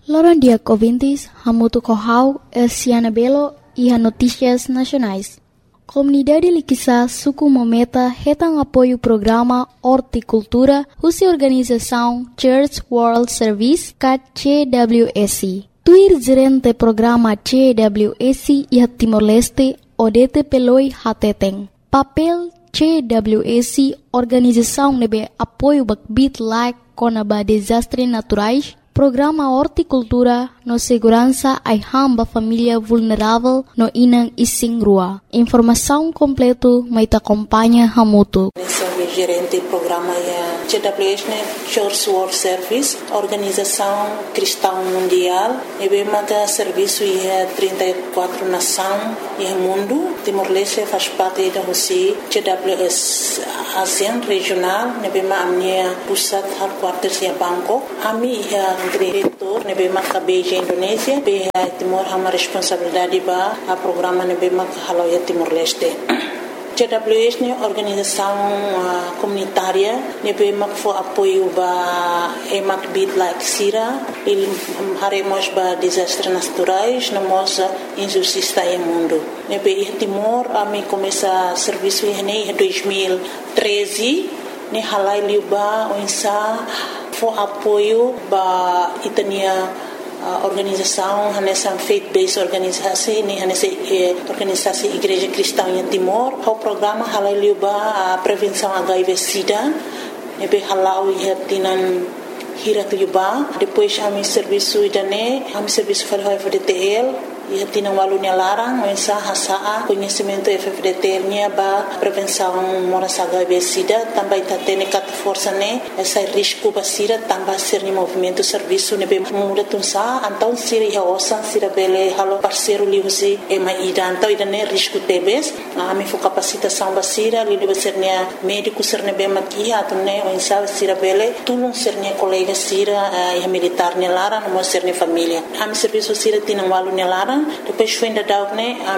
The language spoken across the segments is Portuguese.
Loron dia ouvintes, Hamutu Kohau, Elsiana Belo e a Notícias Nacionais. Comunidade Liquissa Suku Mometa retam apoio o programa Horticultura, cuja organização Church World Service, CWS. Tuir gerente programa CWS e a Timor-Leste, Odete Peloi Hateteng. Papel CWS, organização nebe apoio bakbit like conaba desastres naturais, programa Horticultura no segurança ai hamba família vulnerável no inang ising rua. Informação completo mai ta acompanha Hamutu. Sou gerente do programa CWS, Church World Service, organização cristã mundial. E bem maga serviço e 34 nações e mundo. Timor-Leste faz parte da Rússia. CWS ASEAN regional. E bem maga pusat headquarters em Bangkok. Ami diretor ne bem maga Beijing Indonésia. Bem Timor hama responsabilidade ba a programa ne bem maga haloia Timor-Leste. CWS é organização comunitária, ne bem maga for apoio ba emak bit like sira, ele haremos ba desastres naturais, na moça injustiça em mundo. Ne bem Timor ami começa serviço em 2013, ne halai liuba onsa for apoio ba itania organização nessa faith-based organisasi ni nessa organisasi Igreja Cristã em Timor. O programa halai liuba a prevenção HIV/SIDA, nebe halau ia tinan hirat liuba. Depois ami serviço idane, ami serviço falhou FDTL. Ia tinang walunya larang, mensa hasaa conhecimento FFDT nya ba prevenção moras HIV/SIDA, também tá tendo cat força né essa risco basira também ser ni movimento serviço ne bem muda tunsa, então sira ia osan sira bele halo parceiro liusi ema ida então ida ne risco tebes, ami fo capacitação basira li deve ser ne médico ser ne bem maki atune mensa sira bele tulung ser ne colega sira ia militar ne larang mo ser ne família, ami serviço sira tinang walunya larang. Depois foi ainda dar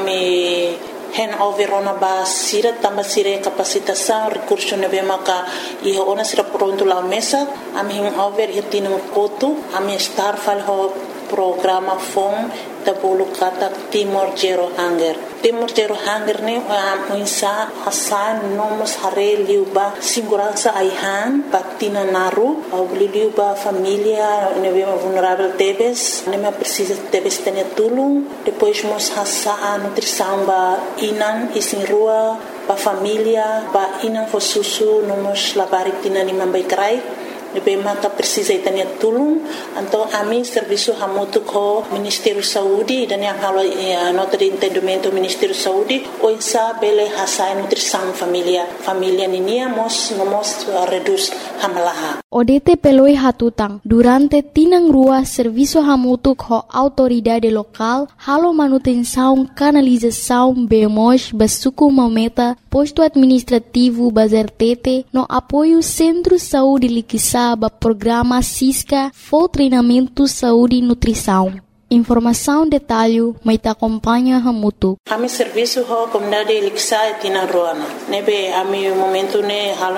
ami handover ona ba sira tamba sira capacitação recurso ne be maka e ona sira pronto lá mesa ami handover hitino kotu ami star fal ho programa fom da bolu kata Timor Zero Hunger. Timor Zero Hunger ne muinsa hasan nomos hare liuba segurança aihan patina naru au liuba família ne be vulnerável tebes ne me precisa tebes tenia tulung depois mos hasa nutrição ba inan isin rua ba família ba inan fo susu nomos labarik tina ni mambai krai Nebe maka precisa itania tulung então a mim serviço hamutu ko Ministério Saúde dan yang halo nota de entendimento Ministério Saúde o insa bele hasa nutrição família ninia mos reduz hamalaha Odete peloi hatutang durante tinang rua serviço hamutu ko autoridade local halo manutenção canalização bemos basuku mameta posto administrativo bazertete no apoio Centro Saúde Liquissa ba programa Cisca for treinamento saúde e nutrição. Informação detalhe mai ta acompanha Hamutu. Ami serviço ho comunidade Liquissa tina roana. Nebe ami momento ne halo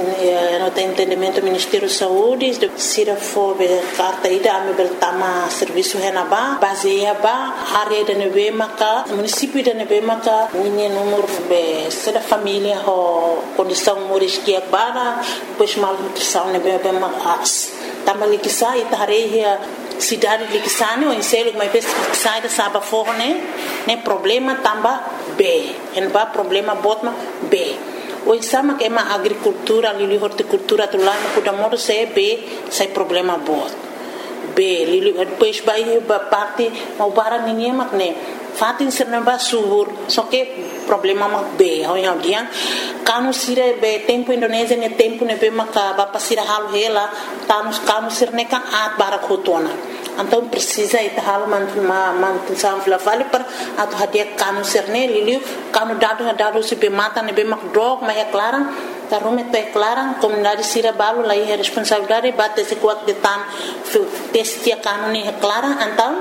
no entendimento Ministério Saúde sira fo be carta ida ami beltama serviço henaba baseia ba área de nebe maka município de nebe maka ninha número be sera família ho condição moriskia para depois mal nutrição nebe be makas. Tamba Liquissa ita hareia cidade Liquissane ou inselo mas sai da saba forne né problema tamba B en ba problema botma B o insama que é uma agricultura ali horticultura do lá no cuidamento se B sai problema bot B li depois vai parte mau barang ninguém mak né fatin serna subur só que problema mak B ho yang dia kanu sire be tempo Indonésia ne tempo ne be maka ba pasira halu hela kanu sirne kan at barakotona então precisa ita hal mantenção vale para atu hadia kanu sirne liliu kanu dado se be mata ne be mak drog mas é clara tarume te clara comunidade sira balu lá é responsabilidade bate se quat de tan testia kanu ne é clara então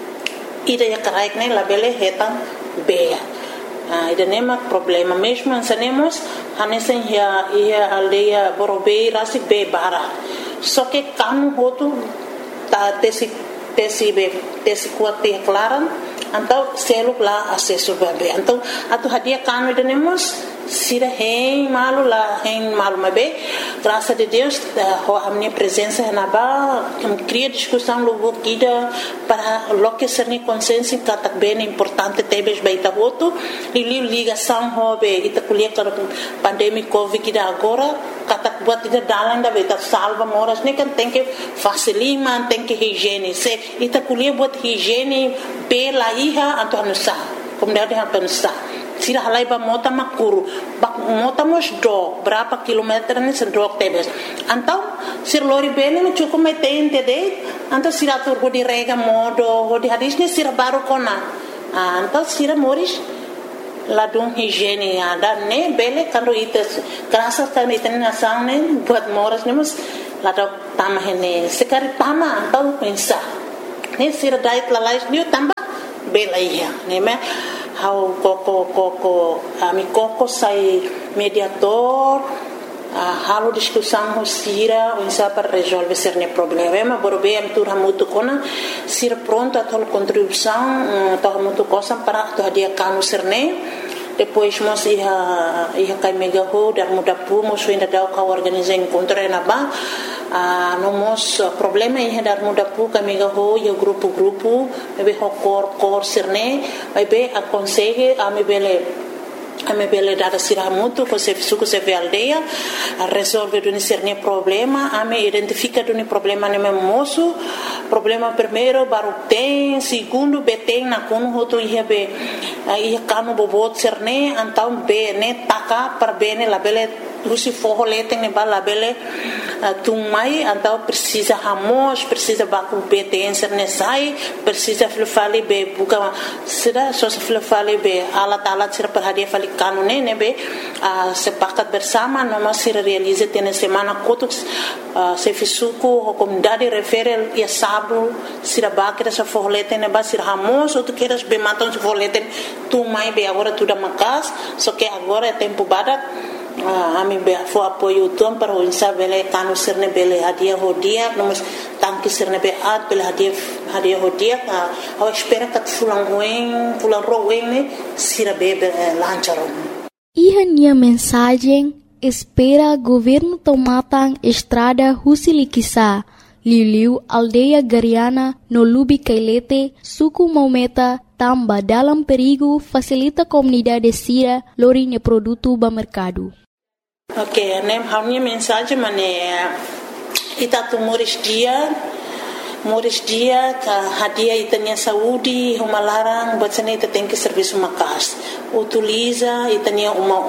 ida ya karaik ne labele hetan be ida nema problema mesmo ansanemos hanesen ia aldeia Borobe rasi be bara só que kanu hotu ta tesi tesi kuat te klaran então seluk lá acesso bebê então atu hadia kanu denemos sira hein malu mabe graças a Deus a minha presença na ba cria discussão logo kida para loque ser ni consciência que bem importante tebes baita voto e ligação hobe ita kuliah para pandemia covid kida agora katak buat ida dalan da beta salva moras ni kan tem que facilima tem que higiene se ita kuliah buat higiene pela iha atau nusa como dia de nusa sira halai ba mota makuru bak mota mos do berapa kilometer ni sedok tebes antau sir lori bene no cukup metente de antau sira tur di rega modo di hadis ni sira baru kona antau sira moris ladung higiene ada ne bele karo ites graças kan iten nasang ne buat moras ne mus ladok tamah ne sekari tama antau pensa ne sira dait lalais ni tambah bela iya ne me how koko ami koko sai mediator halo discussão sira unsa para resolver cerne problema borbe am tur hamutu kona sir pronto a tol contribuição to hamutu cosa para to dia kanu cerne depois mos ia kai mega ho dar muda pu mos ainda da ka organizar encontro na ba nomos problema ia dar muda pu ka mega ho yo grupo be ho cor cerne be aconselhe a me bele dada siramutu ko se suku se aldeia a resolver duni cerne problema a me identifica duni problema ne moço problema primeiro baru tem segundo beteng na kono hoto ia kanu bobot cerne então be ne taka per bene la bele rusi forro leteng ne bala bele tumai então precisa hamos precisa baku beteng cerne sai precisa fale be buka sida so se fale be alat sira per hadia fale kanu ne be sepakat bersama noma sira realize tene semana kotuk se fisuku comunidade referel ia sabu sira bakira sa forro leteng ne ba sira hamos ou tu queres be maton se forro leteng tumai be agora tudo makas só que agora é tempo badak ami be fo apoio tom para o insa bele kanu sirne bele hadia hodia nomos tanki sirne be at bele hadia hodia a espera kat fulang roen ne sira be lancharon Ia mensagem espera governo tomatang estrada Husilikisa Liliu aldeia Gariana no Lubi Kailete suku Maumeta tamba dalam perigo facilita comunidade sira lorinya produto ba mercado. Ok, né? A minha mensagem é ita tu moris dia ka hadia itanya saúde uma larang buat sana ita tem que serviço makas utiliza itanya uma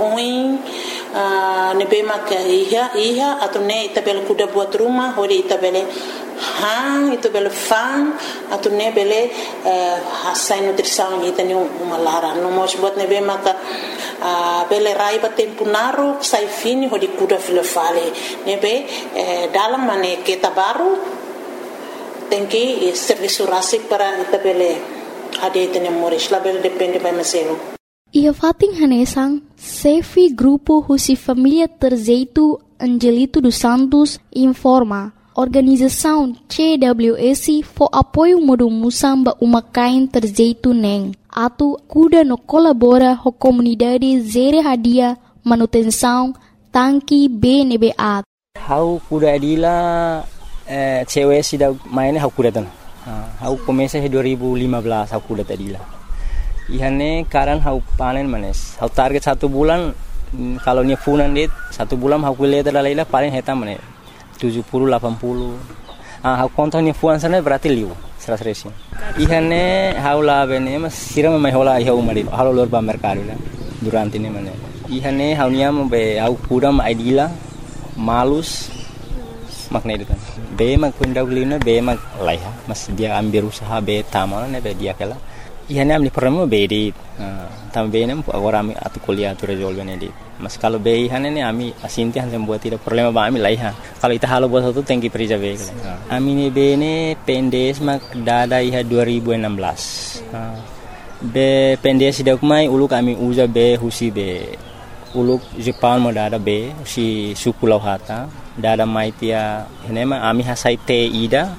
nebe mak iha atau ne ita bel kuda buat rumah hodi ita bele itu bele fan atau ne bele hasai nutrição itanya uma larang no mos buat nebe mak bele raiba tempo naru sai fini hodi kuda filofale nebe dalam mane kita baru tem que serviço rasi para itabele ade tene moris label depende by meselo ia fating hanesang sefi grupo husi família Terzeito Angelito dos Santos informa organização CWS for apoio modo musamba uma kain Terzeito neng atu kuda no colabora ho comunidade zere hadia manutenção tanki BNBA how kuda adila cewek sudah mainnya aku datang. Aku komesa 2015 aku datang dila. Ihane karan aku panen manes. Aku target 1 bulan kalau nya funan dit 1 bulan aku lihat dalailah paling heta manes 70 80. Aku kontak nya fuan sana berarti liu 100. Ihane haula bene mas siram mai hola iha umari. Halo lor ba mercado la durante ini manes. Ihane haunya be aku kuda ma idila malus makna itu kan be mag pendawlina be mag laiha mas dia ambil usaha be tamal ne be dia kala ihane amni problema be di tambe nem agora ami atu kuliah tu resolve ne di mas kalau be ihane ne ami asinti han buat tidak problema ba ami laiha kalau ita halo buat satu tengki prija be ami ne be ne pendes mag dada iha 2016 be pendes dak mai ulu kami uza be husi be uluk Jepang mo dada be si suku lauhata dada maitia henema ami hasai te ida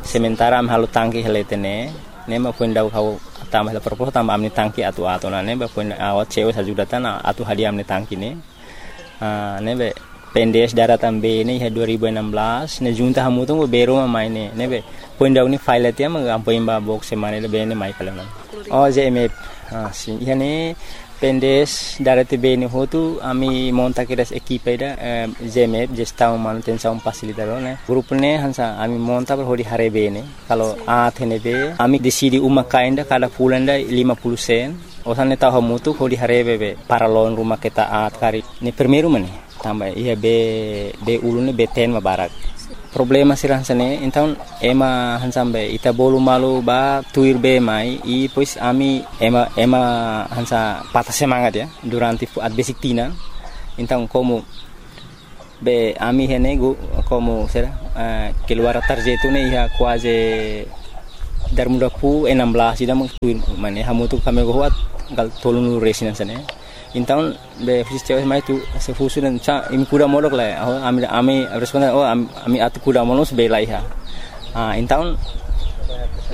sementara am halu tangki heletene ne ma pun dau kau tambah la propos tambah amni tangki atu na ne ba pun awat cewe sajudatan atu hadiah amni tangki ne ne be pendes daratan be ne 2016 ne junta hamu tu bero ma maine ne be pun dau ni file tia ma am pun ba box semane le be ne mai kalan oh JMF si yani pendes darate be ni hotu ami monta kiras equipe da JMF gestão manutenção facilitador ne grupo ne hansa ami monta per hodi hare be ne kalau athene be ami decidi uma kainda kada pulanda 50 sen osane tahu mutu hodi hare be paralon rumah kita at kari ni primeiro mane tambah iya be ulune be ten mabarak problema sirah sane então ema hansambe ita bolu malu ba tuir be mai e pois ami ema hansa patah semangat ya durante at basic tina então como be ami henego como será keluar tarjetu ne ia quase dar muda pu 16 ida mung tuir mane hamu tu kami goat gal tolunu resina sane então be fisio mai tu se fusu dan cha im kuda modok la ami responden ami atu kuda monos be laiha então